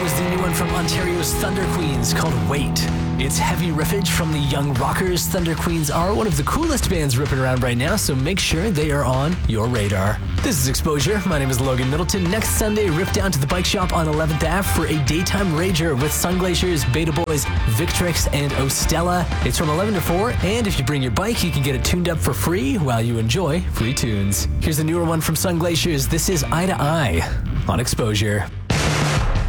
was the new one from Ontario's Thunder Queens called Wait. It's heavy riffage from the young rockers. Thunder Queens are one of the coolest bands ripping around right now, so make sure they are on your radar. This is Exposure. My name is Logan Middleton. Next Sunday, rip down to the bike shop on 11th Ave for a daytime rager with Sunglaciers, Beta Boys, Victrix, and Ostella. It's from 11 to 4, and if you bring your bike, you can get it tuned up for free while you enjoy free tunes. Here's the newer one from Sunglaciers. This is Eye to Eye on Exposure.